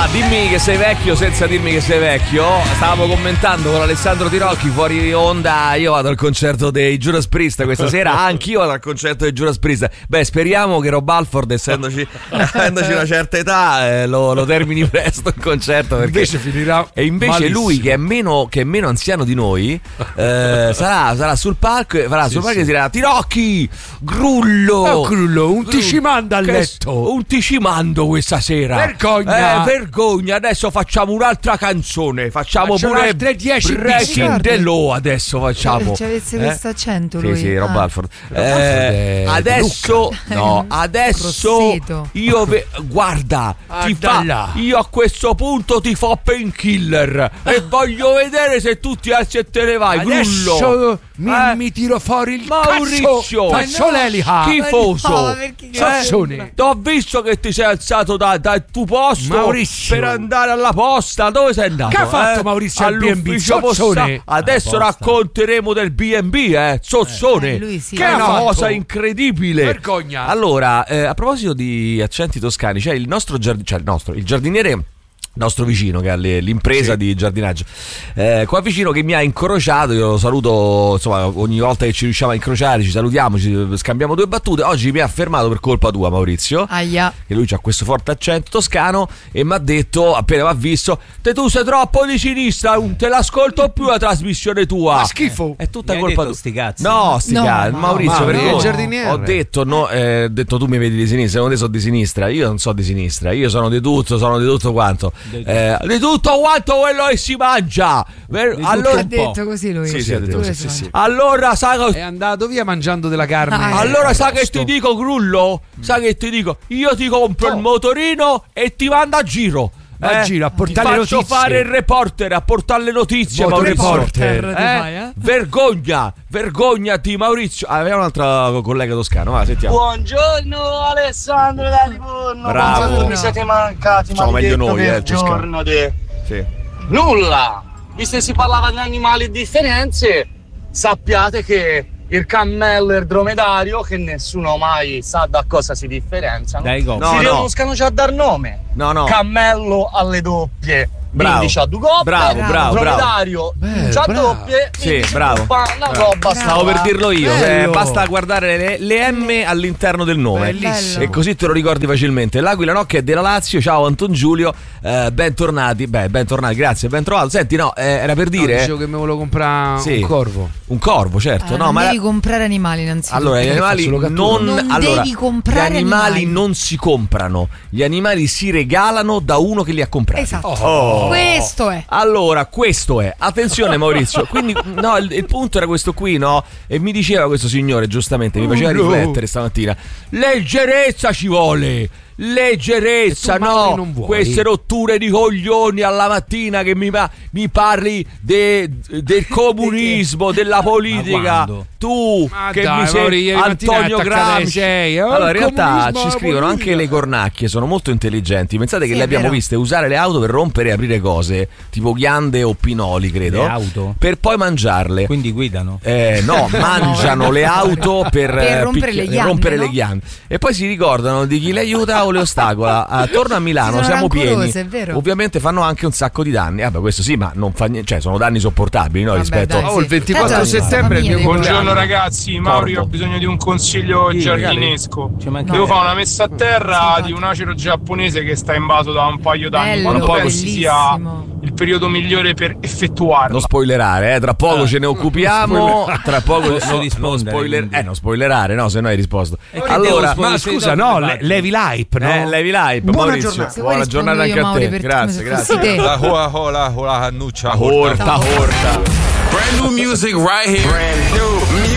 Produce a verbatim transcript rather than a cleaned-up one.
Ah, dimmi che sei vecchio senza dirmi che sei vecchio. Stavamo commentando con Alessandro Tirocchi fuori onda. Io vado al concerto dei Judas Priest questa sera. Anch'io vado al concerto dei Judas Priest. Beh, speriamo che Rob Halford, essendoci, essendoci una certa età, eh, lo, lo termini presto il concerto, perché invece finirà e invece malissimo. Lui che è meno che è meno anziano di noi, eh, sarà, sarà sul palco, farà sì, sul palco sì. E dirà: Tirocchi, Grullo, oh, Grullo, un ti ci manda a letto. Un ti ci mando questa sera. Vergogna. Eh, vergogna. Adesso facciamo un'altra canzone. Facciamo, facciamo pure altre dieci Breaking the Law. Adesso facciamo. Se avesse eh? questo accento lui. Sì, sì, Rob ah. Halford. Eh, adesso no, adesso io ve, guarda, ah, ti fa, io a questo punto ti fa Painkiller e voglio vedere se tu ti alzi e te ne vai. Adesso Grullo. Mi, eh? mi tiro fuori il Maurizio, faccio no, l'elica schifoso. No, eh? Ho visto che ti sei alzato da, dal tuo posto Maurizio. per andare alla posta. Dove sei andato? Che ha fatto eh? Maurizio al B and B? All'ufficio posta. Adesso racconteremo del B and B, eh? Zozzone. Eh, sì. Che è una fatto? Cosa incredibile. Vergogna. Allora, eh, a proposito di accenti toscani, c'è il nostro giardiniere, cioè il nostro, il giardiniere nostro vicino che ha le, l'impresa sì. di giardinaggio eh, qua vicino, che mi ha incrociato. Io lo saluto, insomma, ogni volta che ci riusciamo a incrociare ci salutiamo, ci scambiamo due battute. Oggi mi ha fermato per colpa tua, Maurizio. Aia. Che lui ha questo forte accento toscano e mi ha detto, appena mi ha visto: te tu sei troppo di sinistra, non te l'ascolto più la trasmissione tua. Ma schifo. È tutta mi colpa tua. sti cazzi. No, sti no, cazzi. no, Maurizio, no, perché no, ho, giardiniere. ho detto no, eh, detto tu mi vedi di sinistra, non te so di sinistra. Io non so di sinistra, io sono di tutto, sono di tutto quanto. Eh, di tutto quanto quello che si mangia. Per, allora, ha detto così lui. Sì, sì, ha detto così, sì, sì. Allora sa che è andato via mangiando della carne. Ah, allora eh, sa che ti dico, Grullo? Sa che ti dico? Io ti compro oh. il motorino e ti mando a giro. A eh, giro a portare ti le faccio notizie. fare il reporter a portare le notizie. Moto Maurizio. reporter. Eh? Fai, eh? Vergogna, vergognati, Maurizio. Ah, abbiamo un altro collega toscano, va, sentiamo. Buongiorno Alessandro da Livorno. Bravo. Buongiorno, mi siete mancati. Facciamo meglio noi, eh, giorno de... Sì. Nulla. Visto che si parlava di animali e differenze, sappiate che il cammello e il dromedario, che nessuno mai sa da cosa si differenziano, Dai, go. si no, riconoscano no. già dal nome. No, no. Cammello alle doppie. Bravo. Quindi c'ha due coppie. Bravo, bravo, dromedario bravo. c'ha bravo. doppie. Sì, bravo. Una roba. Stavo per dirlo io, eh, Bello. basta guardare le, le M all'interno del nome. Bellissimo. E così te lo ricordi facilmente. L'Aquila Nocca è della Lazio. Ciao Anton Giulio, eh, bentornati. Beh, bentornati, grazie, ben trovato. Senti, no, eh, era per dire. No, dicevo che mi volevo comprare sì. un corvo. Un corvo, certo. Ah, no, non ma devi comprare animali innanzitutto. allora, gli animali non, non allora, devi comprare gli animali, animali. non si comprano. Gli animali si regalano da uno che li ha comprati. Esatto. Oh. Questo è. Allora, questo è. Attenzione Maurizio, quindi no, il, il punto era questo qui, no? E mi diceva questo signore, giustamente, mi faceva riflettere stamattina. Leggerezza ci vuole. Leggerezza, no? Queste rotture di coglioni alla mattina che mi, mi parli de, del comunismo, della politica. Tu ma che dai, mi sei Antonio Gramsci. Oh, allora, in realtà ci scrivono politica. Anche le cornacchie, sono molto intelligenti. Pensate che sì, le abbiamo vero. viste usare le auto per rompere e aprire cose, tipo ghiande o pinoli, credo. Le auto? Per poi mangiarle. Quindi guidano? Eh, no, mangiano le auto per, per rompere, picchi- le ghiande, rompere no? le ghiande. E poi si ricordano di chi le aiuta o le ostacola. Attorno a Milano Sono siamo pieni. rancorose, è vero. Ovviamente fanno anche un sacco di danni. Vabbè, questo sì, ma non fa niente, cioè sono danni sopportabili, no? Vabbè, rispetto dai, Oh, il ventiquattro Tanto, settembre è il mio famiglia, compleanno. Buongiorno ragazzi, Mauri, ho bisogno di un consiglio Sì, giardinesco. Ci manca- Devo fare una messa a terra Sì, di un acero giapponese che sta invaso da un paio d'anni. Bello, Quando pensi sia bellissimo. il periodo migliore per effettuarlo? Non spoilerare, eh, tra poco Ah. ce ne occupiamo. Tra poco Posso no, rispondere, non spoiler- quindi? eh, non spoilerare, no, se no hai risposto. E che Allora, devo Ma Poi scusa, sei no, dopo, le- infatti. levi l'hype, no? eh, levi l'hype, Buona Maurizio. giornata. Se vuoi Buona giornata rispondo anche io, a Mauri, te. per- Grazie, come grazie. fossi te. La hula hula hula hannuccia. Horta, horta. Brand new music right here. Brand new music.